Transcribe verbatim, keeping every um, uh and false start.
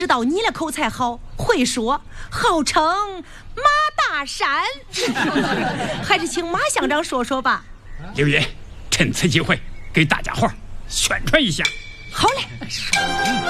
知道你的口才好，会说，号称马大山，还是请马乡长说说吧。 刘爷，趁此机会给大家伙宣传一下。 好嘞。